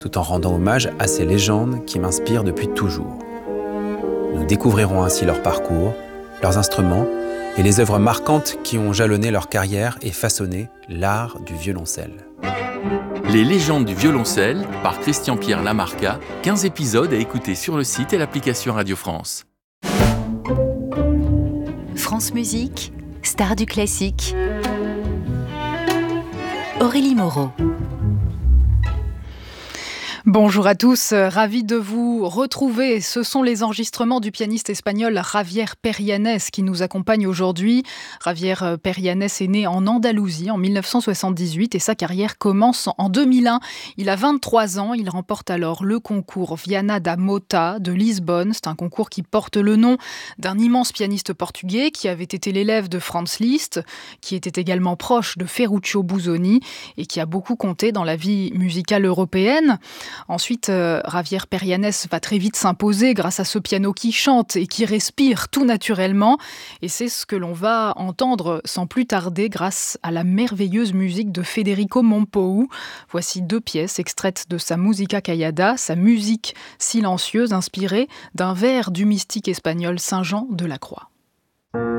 tout en rendant hommage à ces légendes qui m'inspirent depuis toujours. Nous découvrirons ainsi leur parcours, leurs instruments et les œuvres marquantes qui ont jalonné leur carrière et façonné l'art du violoncelle. Les légendes du violoncelle par Christian-Pierre Lamarca, 15 épisodes à écouter sur le site et l'application Radio France. France Musique, star du classique. Aurélie Moreau. Bonjour à tous, ravi de vous retrouver. Ce sont les enregistrements du pianiste espagnol Javier Perianes qui nous accompagnent aujourd'hui. Javier Perianes est né en Andalousie en 1978 et sa carrière commence en 2001. Il a 23 ans, il remporte alors le concours Viana da Mota de Lisbonne. C'est un concours qui porte le nom d'un immense pianiste portugais qui avait été l'élève de Franz Liszt, qui était également proche de Ferruccio Busoni et qui a beaucoup compté dans la vie musicale européenne. Ensuite, Javier Perianes va très vite s'imposer grâce à ce piano qui chante et qui respire tout naturellement. Et c'est ce que l'on va entendre sans plus tarder grâce à la merveilleuse musique de Federico Mompou. Voici 2 pièces extraites de sa Musica Callada, sa musique silencieuse inspirée d'un vers du mystique espagnol Saint Jean de la Croix.